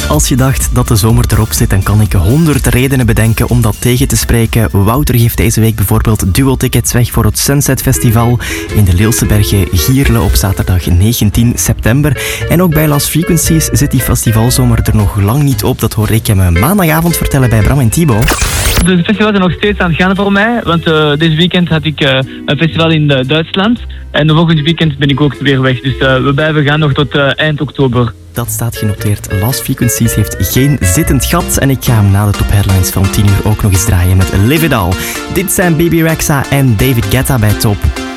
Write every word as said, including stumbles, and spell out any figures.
Als je dacht dat de zomer erop zit, dan kan ik honderd redenen bedenken om dat tegen te spreken. Wouter geeft deze week bijvoorbeeld duo-tickets weg voor het Sunset Festival in de Leelsebergen Gierle op zaterdag negentien september. En ook bij Last Frequencies zit die festivalzomer er nog lang niet op. Dat hoorde ik hem maandagavond vertellen bij Bram en Thibaut. De festivals zijn nog steeds aan het gaan voor mij, want uh, deze weekend had ik uh, een festival in uh, Duitsland en de volgende weekend ben ik ook weer weg. Dus uh, we blijven gaan nog tot uh, eind oktober. Dat staat genoteerd. Last Frequencies heeft geen zittend gat en ik ga hem na de top headlines van tien uur ook nog eens draaien met Live It All. Dit zijn Baby Rexha en David Guetta bij Top.